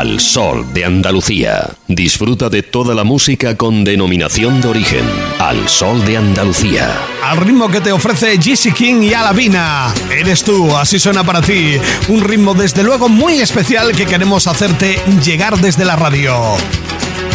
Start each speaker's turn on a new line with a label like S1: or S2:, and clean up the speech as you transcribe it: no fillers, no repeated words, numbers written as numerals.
S1: Al Sol de Andalucía. Disfruta de toda la música con denominación de origen. Al Sol de Andalucía.
S2: Al ritmo que te ofrece Jesse King y Alavina. Eres tú, así suena para ti. Un ritmo desde luego muy especial que queremos hacerte llegar desde la radio.